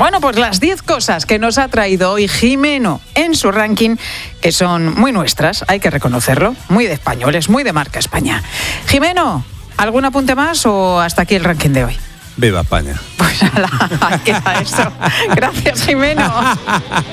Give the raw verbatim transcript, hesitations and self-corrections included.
Bueno, pues las diez cosas que nos ha traído hoy Jimeno en su ranking, que son muy nuestras, hay que reconocerlo, muy de españoles, muy de marca España. Jimeno, ¿algún apunte más o hasta aquí el ranking de hoy? ¡Viva España! Pues ala, ahí queda eso. Gracias, Jimeno.